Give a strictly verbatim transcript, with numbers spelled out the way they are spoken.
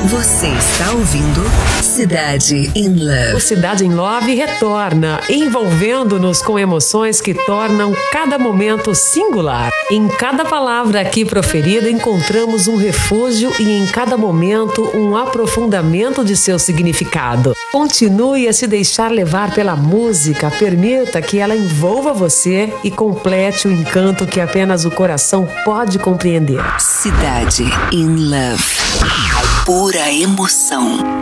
Você está ouvindo Cidade in Love. O Cidade in Love retorna, envolvendo-nos com emoções que tornam cada momento singular. Em cada palavra aqui proferida encontramos um refúgio e em cada momento um aprofundamento de seu significado. Continue a se deixar levar pela música, permita que ela envolva você e complete o encanto que apenas o coração pode compreender. Cidade in Love. Pura emoção.